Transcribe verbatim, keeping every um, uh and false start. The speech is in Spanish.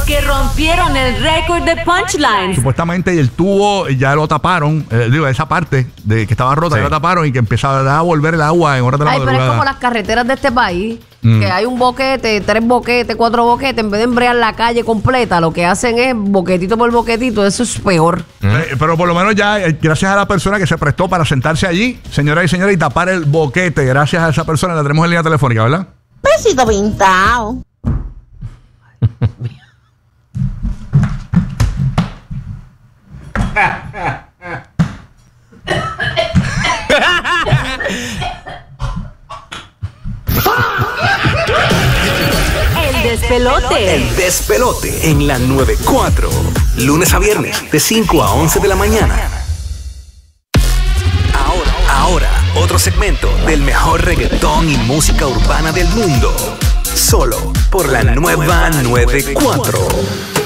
que rompieron el récord de punchlines. Supuestamente el tubo ya lo taparon, eh, digo, esa parte de que estaba rota, sí. Ya lo taparon y que empezaba a volver el agua en horas de la Ay, madrugada. pero es como las carreteras de este país, mm. que hay un boquete, tres boquetes, cuatro boquetes, en vez de embrear la calle completa, lo que hacen es boquetito por boquetito, eso es peor. Mm. Eh, pero por lo menos ya, eh, gracias a la persona que se prestó para sentarse allí, señoras y señores, y tapar el boquete, gracias a esa persona, la tenemos en línea telefónica, ¿verdad? Besito pintado. El despelote. El despelote en la noventa y cuatro. Lunes a viernes de cinco a once de la mañana. Ahora, ahora, otro segmento del mejor reggaetón y música urbana del mundo. Solo por la nueva noventa y cuatro.